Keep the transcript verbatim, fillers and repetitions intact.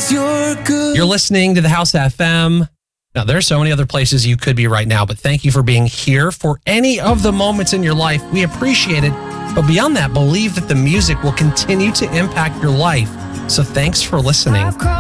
'cause you're good. You're listening to the House F M. Now, there are so many other places you could be right now, but thank you for being here for any of the moments in your life. We appreciate it. But beyond that, believe that the music will continue to impact your life. So thanks for listening.